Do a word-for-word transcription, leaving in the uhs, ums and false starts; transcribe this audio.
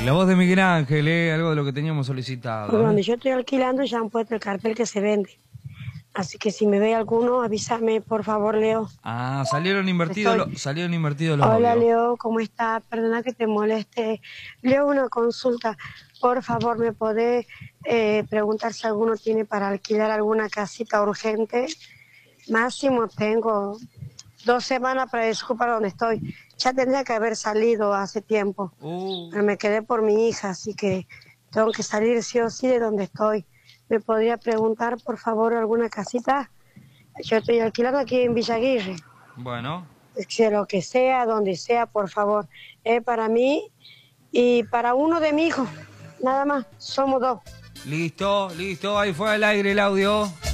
la voz de Miguel Ángel, ¿eh? Algo de lo que teníamos solicitado. Por ¿eh? donde yo estoy alquilando ya han puesto el cartel que se vende. Así que si me ve alguno, avísame, por favor, Leo. Ah, salieron invertidos, Estoy... lo, salieron invertidos los Hola, audios. Leo, ¿cómo está? Perdona que te moleste. Leo, una consulta. Por favor, ¿me podés eh, preguntar si alguno tiene para alquilar alguna casita urgente? Máximo tengo dos semanas para desocupar donde estoy. Ya tendría que haber salido hace tiempo. Uh. Pero me quedé por mi hija, así que tengo que salir sí o sí de donde estoy. ¿Me podría preguntar, por favor, alguna casita? Yo estoy alquilando aquí en Villa Aguirre. Bueno. Que lo que sea, donde sea, por favor. Es para mí y para uno de mis hijos. Nada más, somos dos. Listo, listo, ahí fue al aire el audio.